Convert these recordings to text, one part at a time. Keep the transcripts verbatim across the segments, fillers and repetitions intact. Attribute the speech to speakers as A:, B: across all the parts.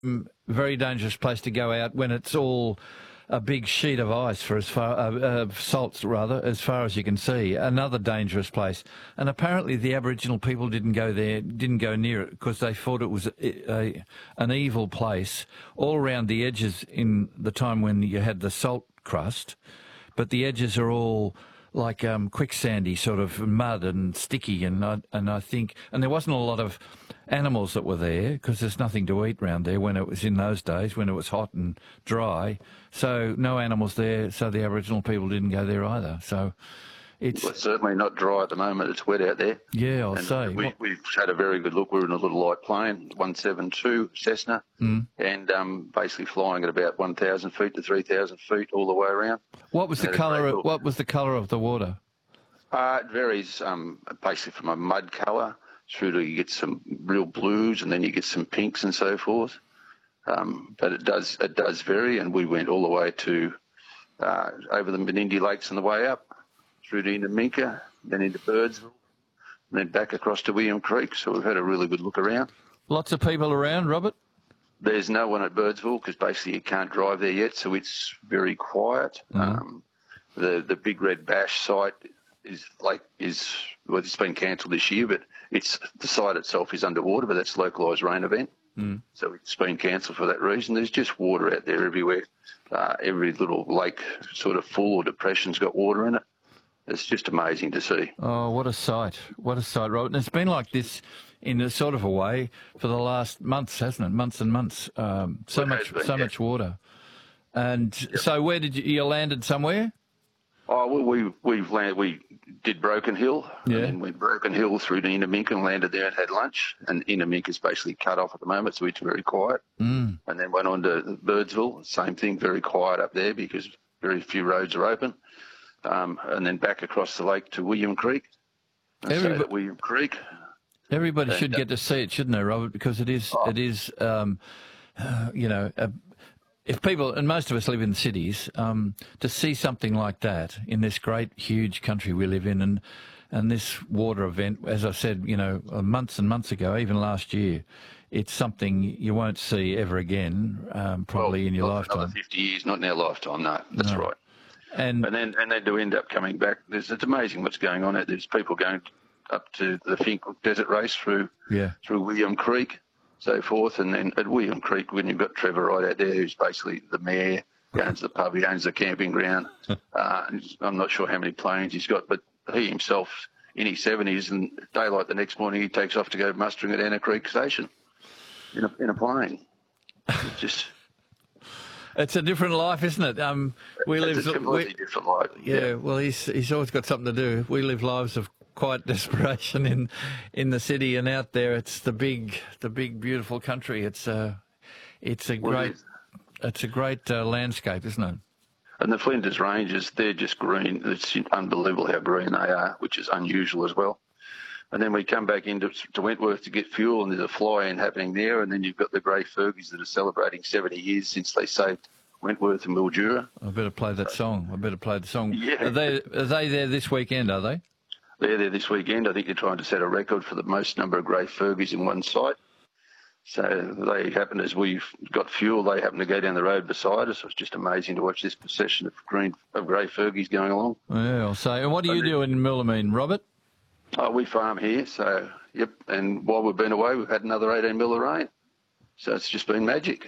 A: mm, very dangerous place to go out when it's all a big sheet of ice for as far, uh, uh, salts rather, as far as you can see. Another dangerous place. And apparently the Aboriginal people didn't go there, didn't go near it because they thought it was a, a, an evil place all around the edges in the time when you had the salt crust. But the edges are all like um, quicksandy sort of mud and sticky, and I, and I think, and there wasn't a lot of animals that were there because there's nothing to eat round there when it was in those days, when it was hot and dry. So no animals there, so the Aboriginal people didn't go there either. So it's,
B: well, it's certainly not dry at the moment. It's wet out there.
A: Yeah, I'll
B: and
A: say.
B: We, we've had a very good look. We were in a little light plane, one seventy-two Cessna,
A: mm.
B: and um, basically flying at about one thousand feet to three thousand feet all the way around.
A: What was the colour? Of, what was the colour of the water?
B: Uh, it varies, um, basically from a mud colour through to you get some real blues, and then you get some pinks and so forth. Um, but it does it does vary, and we went all the way to uh, over the Menindee Lakes on the way up, through to Inaminka, then into Birdsville, and then back across to William Creek. So we've had a really good look around.
A: Lots of people around, Robert?
B: There's no one at Birdsville because basically you can't drive there yet, so it's very quiet.
A: Mm.
B: Um, the the Big Red Bash site is like is well, it's been cancelled this year, but it's the site itself is underwater, but that's a localised rain event,
A: mm.
B: so it's been cancelled for that reason. There's just water out there everywhere. Uh, every little lake, sort of full or depression's got water in it. It's just amazing to see.
A: Oh, what a sight! What a sight, Robert! And it's been like this in a sort of a way for the last months, hasn't it? Months and months. Um, so
B: Well, it
A: much,
B: has been,
A: so
B: yeah.
A: much water. And
B: Yep.
A: so, where did you, you landed somewhere?
B: Oh, well, we we've landed, we did Broken Hill,
A: Yeah.
B: and then went Broken Hill through to Inaminka and landed there and had lunch. And Inaminka's basically cut off at the moment, so it's very quiet.
A: Mm.
B: And then went on to Birdsville, same thing, very quiet up there because very few roads are open. Um, and then back across the lake to William Creek. And stayed
A: Everybo-
B: at William Creek.
A: Everybody
B: And,
A: should
B: uh,
A: get to see it, shouldn't they, Robert? Because it is,
B: Oh.
A: it is, um, uh, you know, uh, if people, and most of us live in cities, um, to see something like that in this great, huge country we live in, and and this water event, as I said, you know, uh, months and months ago, even last year, it's something you won't see ever again, um, probably
B: well,
A: in your
B: not for
A: lifetime.
B: Another fifty years, not in our lifetime, no, that's
A: No.
B: right.
A: And,
B: And then and then to end up coming back, there's, it's amazing what's going on. There's people going up to the Finkel Desert Race through
A: yeah,
B: through William Creek, so forth. And then at William Creek, when you've got Trevor right out there, who's basically the mayor, he owns the pub, he owns the camping ground. uh, I'm not sure how many planes he's got, but he himself, in his seventies, and daylight the next morning, he takes off to go mustering at Anna Creek Station in a, in a plane. It's just...
A: it's a different life, isn't it? Um, we
B: It's
A: live,
B: a completely
A: we,
B: different life.
A: yeah. Well, he's he's always got something to do. We live lives of quiet desperation in in the city, and out there, it's the big, the big, beautiful country. It's a, it's a
B: Well, it
A: great,
B: is.
A: it's a great uh, landscape, isn't it?
B: And the Flinders Ranges, they're just green. It's unbelievable how green they are, which is unusual as well. And then we come back into to Wentworth to get fuel, and there's a fly-in happening there. And then you've got the Grey Fergies that are celebrating seventy years since they saved Wentworth and Mildura.
A: I better play that song. I better play the song.
B: Yeah.
A: Are they are they there this weekend? Are they?
B: They're there this weekend. I think they're trying to set a record for the most number of Grey Fergies in one site. So they happen, as we've got fuel, they happen to go down the road beside us. It was just amazing to watch this procession of green of Grey Fergies going along.
A: Yeah, I'll say. And what do you do in Millamine, Robert?
B: Oh, we farm here, so, yep. And while we've been away, we've had another eighteen mil of rain. So it's just been magic.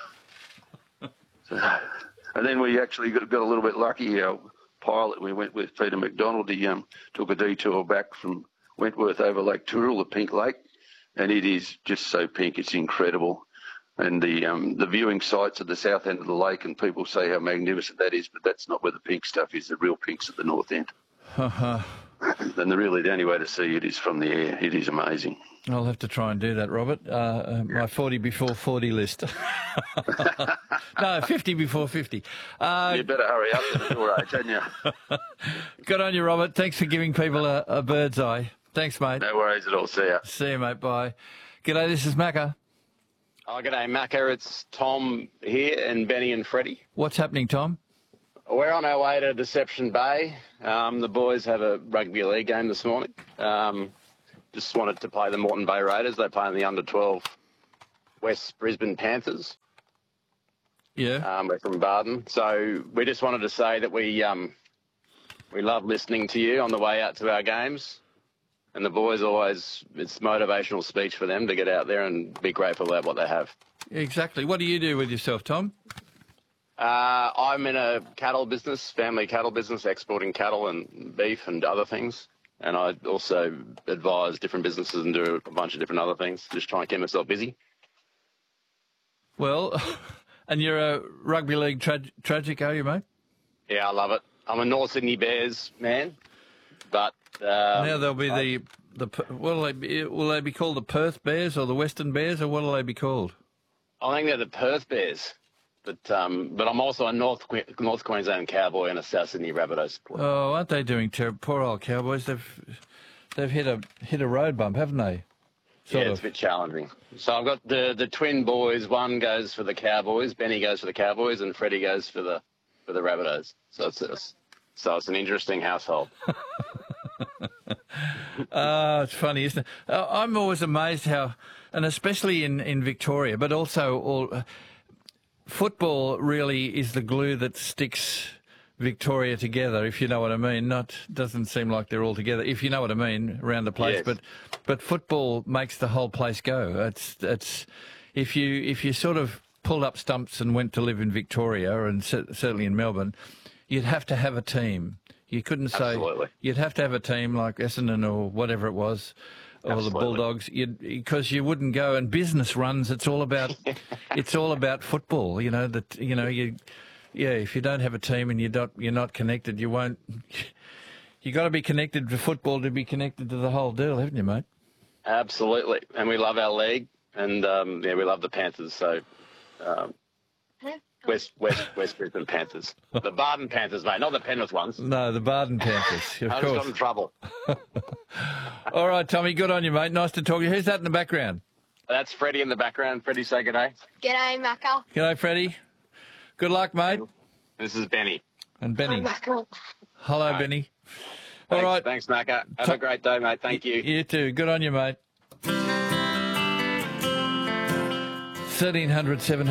B: so, and then we actually got, got a little bit lucky. Our pilot, we went with Peter McDonald. He um, took a detour back from Wentworth over Lake Tooral, the Pink Lake, and it is just so pink. It's incredible. And the um, the viewing sites at the south end of the lake, and people say how magnificent that is, but that's not where the pink stuff is. The real pink's at the north end. And the really the only way to see it is from the air. It is amazing.
A: I'll have to try and do that, Robert. Uh, uh, my forty before forty list. No, fifty before fifty. Uh,
B: You better hurry up at your age, haven't you?
A: Good on you, Robert. Thanks for giving people a, a bird's eye. Thanks, mate.
B: No worries at all. See ya.
A: See you, mate. Bye. G'day, this is Macca.
C: Oh, g'day, Macca. It's Tom here and Benny and Freddie.
A: What's happening, Tom?
C: We're on our way to Deception Bay. Um, the boys have a rugby league game this morning. Um, just wanted to play the Moreton Bay Raiders. They play in the under twelve West Brisbane Panthers.
A: Yeah.
C: Um, we're from Barden. So we just wanted to say that we um, we love listening to you on the way out to our games. And the boys always, it's motivational speech for them to get out there and be grateful about what they have.
A: Exactly. What do you do with yourself, Tom?
C: Uh, I'm in a cattle business, family cattle business, exporting cattle and beef and other things. And I also advise different businesses and do a bunch of different other things, just trying to keep myself busy.
A: Well, and you're a rugby league tra- tragic, are you, mate?
C: Yeah, I love it. I'm a North Sydney Bears man, but um,
A: now there'll be the the what will they be, will they be called the Perth Bears or the Western Bears, or what will they be called?
C: I think they're the Perth Bears, but um, but I'm also a North Que- North Queensland Cowboy and a South Sydney Rabbitohs supporter.
A: Oh, aren't they doing terrible? Poor old Cowboys. They've they've hit a hit a road bump, haven't they? Sort
C: yeah, it's
A: of.
C: a bit challenging. So I've got the the twin boys. One goes for the Cowboys, Benny goes for the Cowboys, and Freddie goes for the for the Rabbitohs. So it's, it's so it's an interesting household.
A: Ah, it's funny, isn't it? Uh, I'm always amazed how, and especially in, in Victoria, but also all uh, football really is the glue that sticks Victoria together, if you know what I mean. Not doesn't seem like they're all together, if you know what I mean, around the place.
C: Yes.
A: But but football makes the whole place go. It's it's if you if you sort of pulled up stumps and went to live in Victoria and cer- certainly in Melbourne, you'd have to have a team. You couldn't say
C: Absolutely.
A: you'd have to have a team like Essendon or whatever it was, or
C: Absolutely.
A: the Bulldogs. You'd because you wouldn't go. And business runs. It's all about it's all about football. You know that you know you. Yeah, if you don't have a team and you're not you're not connected, you won't. You got to be connected to football to be connected to the whole deal, haven't you, mate?
C: Absolutely, and we love our league, and um, yeah, we love the Panthers. So um, West West West Brisbane Panthers, the Barden Panthers, mate, not the Penrith ones.
A: No, the Barden Panthers, of
C: I just got in
A: course.
C: trouble.
A: All right, Tommy, good on you, mate. Nice to talk to you. Who's that in the background?
C: That's Freddie in the background. Freddie, say good day.
D: G'day, Macca.
A: G'day, Freddie. Good luck, mate.
C: This is Benny.
A: And Benny.
D: Macca.
A: Hello,
C: Hi.
A: Benny. All
C: Thanks,
A: right.
C: Thanks, Macca. Have
A: Ta-
C: a great day, mate. Thank you.
A: You too. Good on you, mate. thirteen hundred, seven hundred